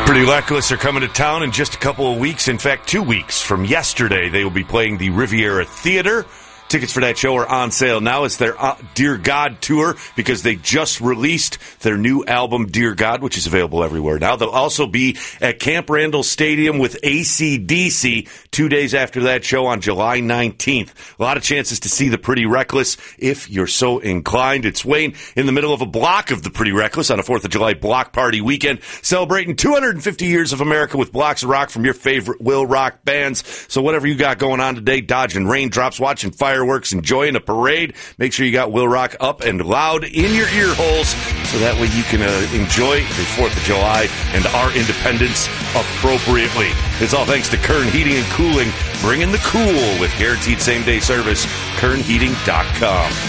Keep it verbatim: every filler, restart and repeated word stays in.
Pretty Reckless are coming to town in just a couple of weeks. In fact, two weeks from yesterday, they will be playing the Riviera Theater. Tickets for that show are on sale now. It's their uh, Dear God tour because they just released their new album, Dear God, which is available everywhere now. They'll also be at Camp Randall Stadium with A C D C two days after that show on July nineteenth. A lot of chances to see the Pretty Reckless if you're so inclined. It's Wayne in the middle of a block of the Pretty Reckless on a fourth of July block party weekend, celebrating two hundred fifty years of America with blocks of rock from your favorite Will Rock bands. So whatever you got going on today, dodging raindrops, watching fire, fireworks, enjoying a parade, make sure you got Will Rock up and loud in your ear holes so that way you can uh, enjoy the fourth of July and our independence appropriately. It's all thanks to Kern Heating and Cooling, bringing the cool with guaranteed same-day service, kern heating dot com.